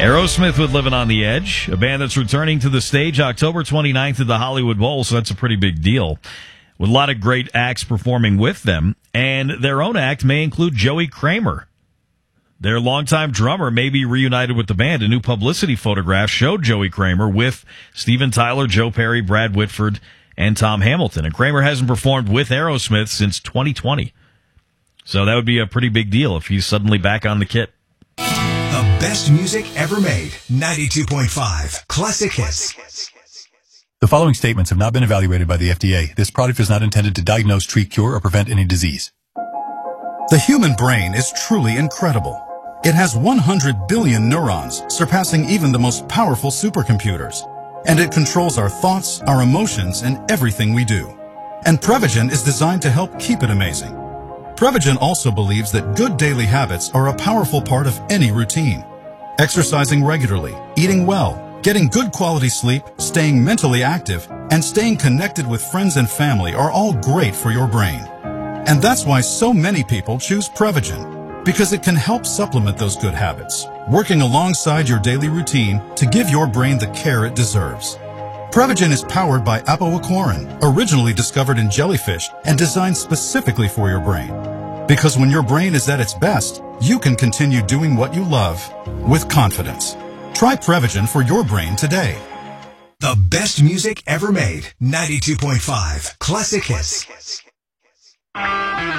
Aerosmith with Living on the Edge, a band that's returning to the stage October 29th at the Hollywood Bowl, so that's a pretty big deal. With a lot of great acts performing with them, and their own act may include Joey Kramer. Their longtime drummer may be reunited with the band. A new publicity photograph showed Joey Kramer with Steven Tyler, Joe Perry, Brad Whitford, and Tom Hamilton. And Kramer hasn't performed with Aerosmith since 2020. So that would be a pretty big deal if he's suddenly back on the kit. The best music ever made. 92.5 Classic Hits. The following statements have not been evaluated by the FDA. This product is not intended to diagnose, treat, cure, or prevent any disease. The human brain is truly incredible. It has 100 billion neurons, surpassing even the most powerful supercomputers. And it controls our thoughts, our emotions, and everything we do. And Prevagen is designed to help keep it amazing. Prevagen also believes that good daily habits are a powerful part of any routine. Exercising regularly, eating well, getting good quality sleep, staying mentally active, and staying connected with friends and family are all great for your brain. And that's why so many people choose Prevagen, because it can help supplement those good habits, working alongside your daily routine to give your brain the care it deserves. Prevagen is powered by apoaquarin, originally discovered in jellyfish and designed specifically for your brain. Because when your brain is at its best, you can continue doing what you love with confidence. Try Prevagen for your brain today. The best music ever made. 92.5 Classic Hits.